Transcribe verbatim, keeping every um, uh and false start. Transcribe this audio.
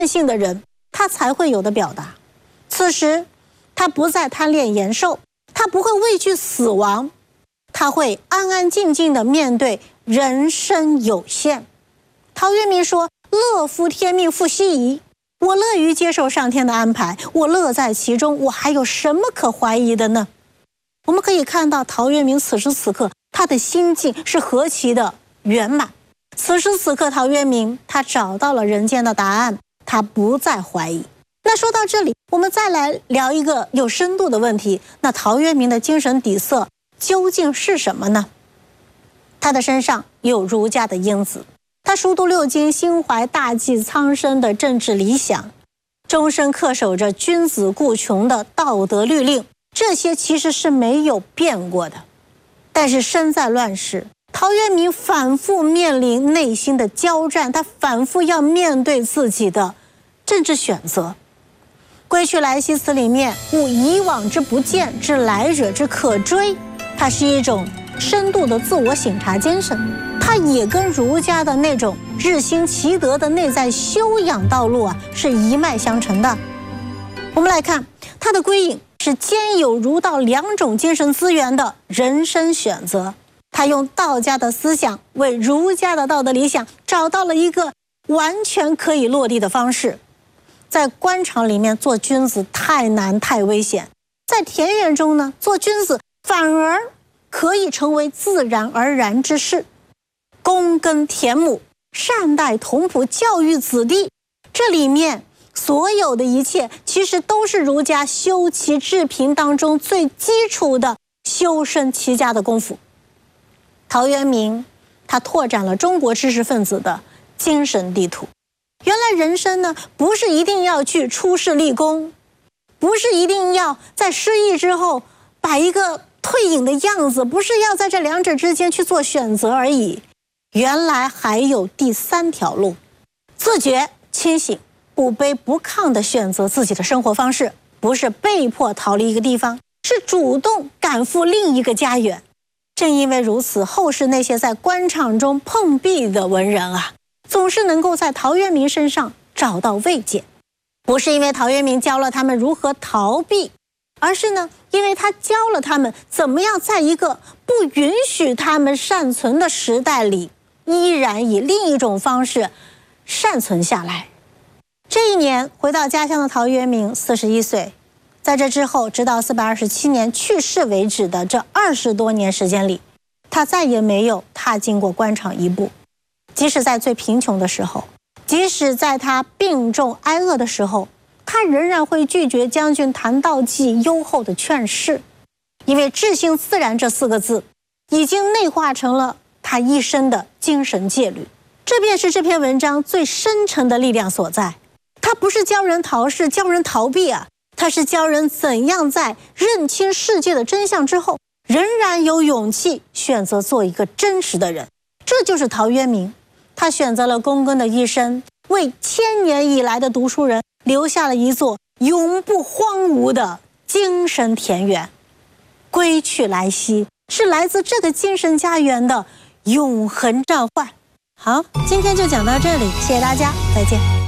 性的人，他才会有的表达。此时，他不再贪恋延寿，他不会畏惧死亡，他会安安静静地面对人生有限。陶渊明说：“乐夫天命，复奚疑？”我乐于接受上天的安排，我乐在其中，我还有什么可怀疑的呢？我们可以看到陶渊明此时此刻他的心境是何其的圆满。此时此刻，陶渊明他找到了人间的答案，他不再怀疑。那说到这里，我们再来聊一个有深度的问题，那陶渊明的精神底色究竟是什么呢？他的身上有儒家的因子，他熟读六经，心怀大济苍生的政治理想，终身恪守着君子固穷的道德律令，这些其实是没有变过的。但是身在乱世，陶渊明反复面临内心的交战，他反复要面对自己的政治选择。归去来兮辞里面，悟以往之不谏，知来者之可追，它是一种深度的自我省察精神，它也跟儒家的那种日新其德的内在修养道路啊是一脉相承的。我们来看它的归隐是兼有儒道两种精神资源的人生选择，他用道家的思想为儒家的道德理想找到了一个完全可以落地的方式。在官场里面做君子太难太危险，在田园中呢，做君子反而可以成为自然而然之事。躬耕田亩，善待童仆，教育子弟，这里面所有的一切其实都是儒家修齐治平当中最基础的修身齐家的功夫。陶渊明他拓展了中国知识分子的精神地图。原来人生呢，不是一定要去出世立功，不是一定要在失意之后摆一个退隐的样子，不是要在这两者之间去做选择而已。原来还有第三条路，自觉清醒，不卑不亢地选择自己的生活方式，不是被迫逃离一个地方，是主动赶赴另一个家园。正因为如此，后世那些在官场中碰壁的文人啊，总是能够在陶渊明身上找到慰藉。不是因为陶渊明教了他们如何逃避，而是呢，因为他教了他们怎么样在一个不允许他们善存的时代里，依然以另一种方式善存下来。这一年回到家乡的陶渊明四十一岁，在这之后直到四百二十七年去世为止的这二十多年时间里，他再也没有踏进过官场一步。即使在最贫穷的时候，即使在他病重挨饿的时候，他仍然会拒绝将军谭道济优厚的劝示，因为至性自然这四个字已经内化成了他一生的精神戒律。这便是这篇文章最深沉的力量所在。他不是教人逃世，教人逃避啊，他是教人怎样在认清世界的真相之后，仍然有勇气选择做一个真实的人。这就是陶渊明，他选择了躬耕的一生，为千年以来的读书人留下了一座永不荒芜的精神田园。归去来兮是来自这个精神家园的永恒召唤。好，今天就讲到这里，谢谢大家，再见。